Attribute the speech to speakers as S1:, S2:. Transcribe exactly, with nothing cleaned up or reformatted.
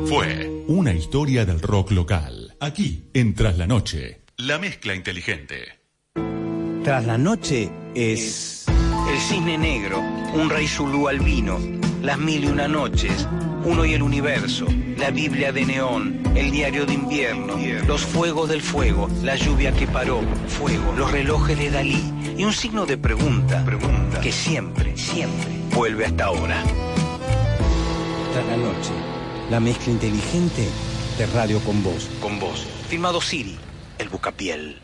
S1: Fue una historia del rock local. Aquí, en Tras la Noche, la mezcla inteligente.
S2: Tras la Noche es...
S3: El Cisne Negro, un rey zulú albino, Las Mil y Una Noches, Uno y el Universo, La Biblia de Neón, El Diario de Invierno, Los Fuegos del Fuego, La Lluvia que Paró, Fuego, Los Relojes de Dalí y un signo de pregunta, pregunta que siempre, siempre vuelve hasta ahora.
S2: Tras la Noche, la mezcla inteligente de Radio Con Vos.
S3: Con vos. Filmado Siri, el Bucapiel.